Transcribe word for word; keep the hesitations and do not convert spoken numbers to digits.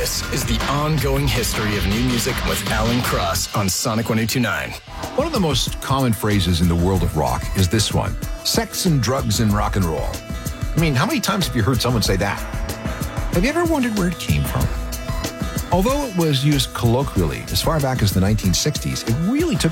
This is the ongoing history of new music with Alan Cross on Sonic one oh two point nine. One of the most common phrases in the world of rock is this one: sex and drugs and rock and roll. I mean, how many times have you heard someone say that? Have you ever wondered where it came from? Although it was used colloquially as far back as the nineteen sixties, it really took